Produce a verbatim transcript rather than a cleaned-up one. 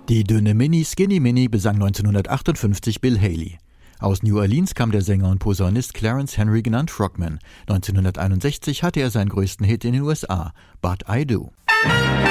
Die dünne Minnie Skinny Minnie besang neunzehnhundertachtundfünfzig Bill Haley. Aus New Orleans kam der Sänger und Posaunist Clarence Henry, genannt Frogman. neunzehnhunderteinundsechzig hatte er seinen größten Hit in den U S A, But I Do.